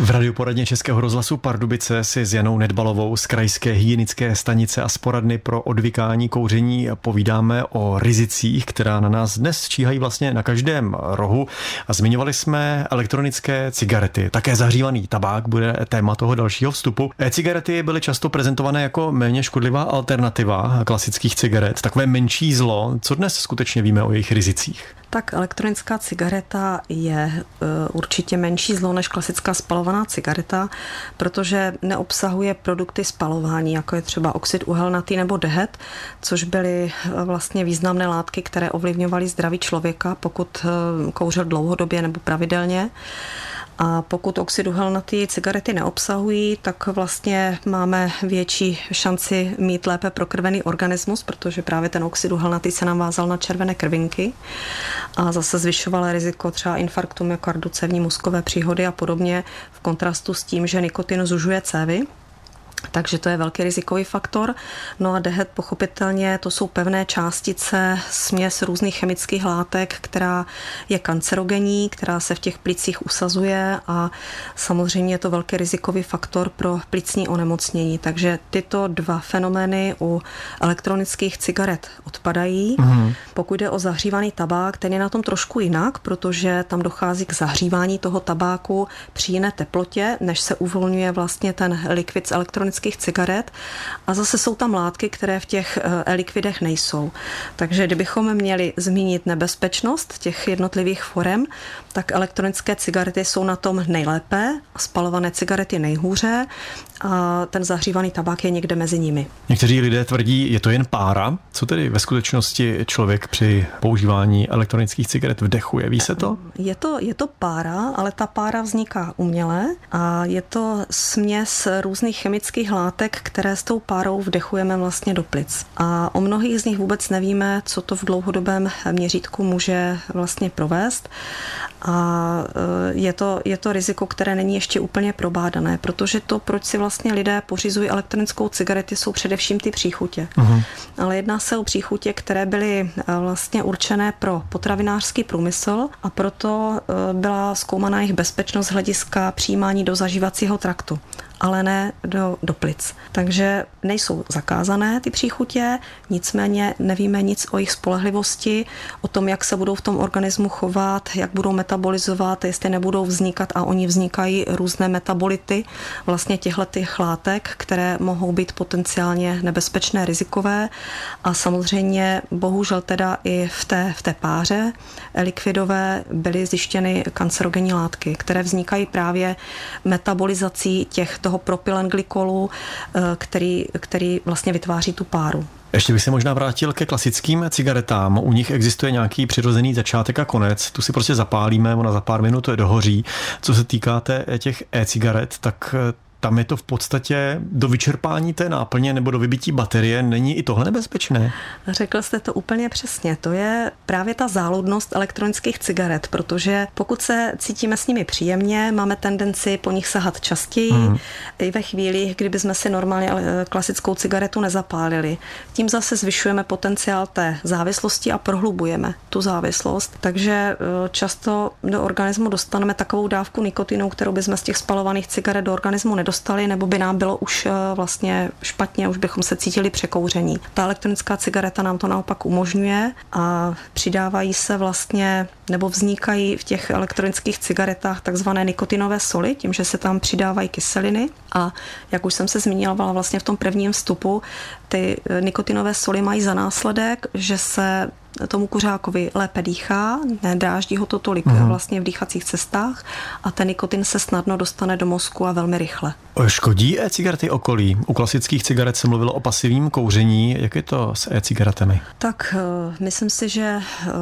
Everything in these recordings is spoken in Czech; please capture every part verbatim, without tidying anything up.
V radioporadně Českého rozhlasu Pardubice si s Janou Nedbalovou z Krajské hygienické stanice a z poradny pro odvykání kouření povídáme o rizicích, která na nás dnes číhají vlastně na každém rohu. A zmiňovali jsme elektronické cigarety. Také zahřívaný tabák bude téma toho dalšího vstupu. E-cigarety byly často prezentované jako méně škodlivá alternativa klasických cigaret, takové menší zlo. Co dnes skutečně víme o jejich rizicích? Tak elektronická cigareta je uh, určitě menší zlo než klasická spalovaná cigareta, protože neobsahuje produkty spalování, jako je třeba oxid uhelnatý nebo dehet, což byly uh, vlastně významné látky, které ovlivňovaly zdraví člověka, pokud uh, kouřil dlouhodobě nebo pravidelně. A pokud oxid uhelnatý cigarety neobsahují, tak vlastně máme větší šanci mít lépe prokrvený organismus, protože právě ten oxid uhelnatý se nám vázal na červené krvinky a zase zvyšoval riziko třeba infarktu myokardu, cévní mozkové příhody a podobně v kontrastu s tím, že nikotin zužuje cévy. Takže to je velký rizikový faktor. No a dehet pochopitelně to jsou pevné částice, směs různých chemických látek, která je kancerogenní, která se v těch plicích usazuje a samozřejmě je to velký rizikový faktor pro plicní onemocnění. Takže tyto dva fenomény u elektronických cigaret odpadají. Mm. Pokud jde o zahřívaný tabák, ten je na tom trošku jinak, protože tam dochází k zahřívání toho tabáku při jiné teplotě, než se uvolňuje vlastně ten likvid z elektronických cigaret a zase jsou tam látky, které v těch e-likvidech nejsou. Takže kdybychom měli zmínit nebezpečnost těch jednotlivých forem, tak elektronické cigarety jsou na tom nejlépe a spalované cigarety nejhůře a ten zahřívaný tabák je někde mezi nimi. Někteří lidé tvrdí, je to jen pára. Co tedy ve skutečnosti člověk při používání elektronických cigaret vdechuje? Ví se to? Je to, je to pára, ale ta pára vzniká uměle a je to směs různých chemických látek, které s tou párou vdechujeme vlastně do plic. A o mnohých z nich vůbec nevíme, co to v dlouhodobém měřítku může vlastně provést. A je to, je to riziko, které není ještě úplně probádané, protože to, proč si vlastně lidé pořizují elektronickou cigarety, jsou především ty příchutě. Uh-huh. Ale jedná se o příchutě, které byly vlastně určené pro potravinářský průmysl a proto byla zkoumána jejich bezpečnost z hlediska přijímání do zažívacího traktu, ale ne do, do plic. Takže nejsou zakázané ty příchutě, nicméně nevíme nic o jejich spolehlivosti, o tom, jak se budou v tom organismu chovat, jak budou metabolizovat, jestli nebudou vznikat a oni vznikají různé metabolity vlastně těchto látek, které mohou být potenciálně nebezpečné, rizikové a samozřejmě bohužel teda i v té, v té páře likvidové byly zjištěny kancerogenní látky, které vznikají právě metabolizací těch toho propylenglykolu, který, který vlastně vytváří tu páru. Ještě bych se možná vrátil ke klasickým cigaretám. U nich existuje nějaký přirozený začátek a konec. Tu si prostě zapálíme, ona za pár minut dohoří. Co se týká té, těch e-cigaret, tak tam je to v podstatě do vyčerpání té náplně nebo do vybití baterie. Není i tohle nebezpečné? Řekl jste to úplně přesně. To je právě ta záludnost elektronických cigaret, protože pokud se cítíme s nimi příjemně, máme tendenci po nich sahat častěji, hmm. i ve chvíli, kdyby jsme si normálně klasickou cigaretu nezapálili. Tím zase zvyšujeme potenciál té závislosti a prohlubujeme tu závislost. Takže často do organismu dostaneme takovou dávku nikotinu, kterou bychom z těch spalovaných cigaret do organismu nedostali. dostali, nebo by nám bylo už vlastně špatně, už bychom se cítili překouření. Ta elektronická cigareta nám to naopak umožňuje a přidávají se vlastně, nebo vznikají v těch elektronických cigaretách takzvané nikotinové soli, tím, že se tam přidávají kyseliny a jak už jsem se zmínila vlastně v tom prvním vstupu, ty nikotinové soli mají za následek, že se tomu kuřákovi lépe dýchá, nedráždí ho to tolik mm. vlastně v dýchacích cestách a ten nikotin se snadno dostane do mozku a velmi rychle. Škodí e-cigarety okolí? U klasických cigaret se mluvilo o pasivním kouření. Jak je to s e-cigaretami? Tak myslím si, že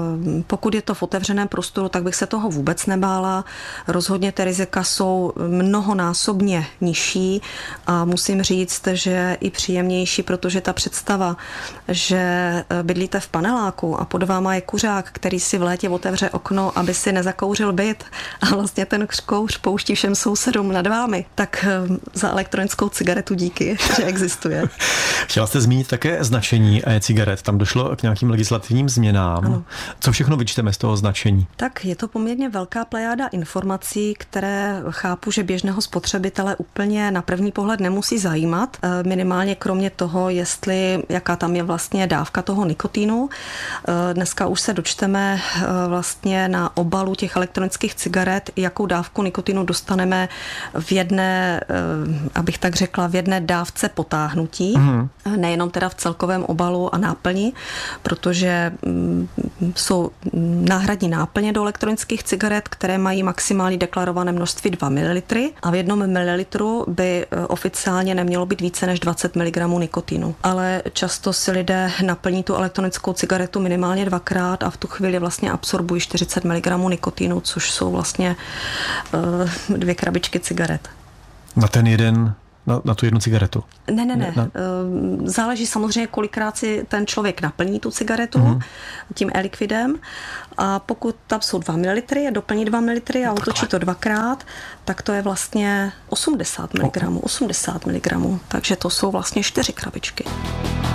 pokud je to v otevřeném prostoru, tak bych se toho vůbec nebála. Rozhodně ty rizika jsou mnohonásobně nižší a musím říct, že i příjemnější, protože ta představa, že bydlíte v paneláku a pod váma je kuřák, který si v létě otevře okno, aby si nezakouřil byt a vlastně ten kouř pouští všem sousedům nad vámi, tak za elektronickou cigaretu díky, že existuje. Chtěla jste zmínit také značení e-cigaret. Tam došlo k nějakým legislativním změnám. Ano. Co všechno vyčteme z toho značení? Tak je to poměrně velká plejáda informací, které chápu, že běžného spotřebitele úplně na první pohled nemusí zajímat. Minimálně kromě toho, jestli jaká tam je vlastně dávka toho nikotinu. Dneska už se dočteme vlastně na obalu těch elektronických cigaret, jakou dávku nikotinu dostaneme v jedné, abych tak řekla, v jedné dávce potáhnutí. Mm. Nejenom teda v celkovém obalu a náplni, protože jsou náhradní náplně do elektronických cigaret, které mají maximální deklarované množství dva mililitry a v jednom mililitru by oficiálně nemělo být více než dvacet miligramů nikotinu. Ale často si lidé naplní tu elektronickou cigaretu minimálně dvakrát a v tu chvíli vlastně absorbují čtyřicet miligramů nikotinu, což jsou vlastně uh, dvě krabičky cigaret. Na ten jeden, na, na tu jednu cigaretu? Ne, ne, ne. Na... Záleží samozřejmě, kolikrát si ten člověk naplní tu cigaretu mm-hmm. tím e-liquidem a pokud tam jsou dva mililitry, doplní dva mililitry a otočí to dvakrát, tak to je vlastně osmdesát miligramů, osmdesát miligramů, takže to jsou vlastně čtyři krabičky.